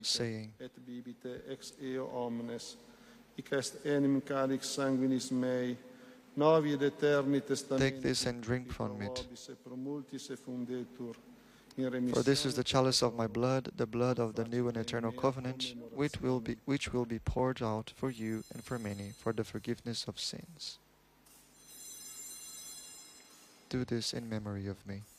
saying, et bibite ex eo omnes, hic est enim calix sanguinis mei, novi et aeterni testamentum. take this and drink from it. Pro multis effundetur. For this is the chalice of my blood, the blood of the new and eternal covenant, which will be poured out for you and for many for the forgiveness of sins. Do this in memory of me.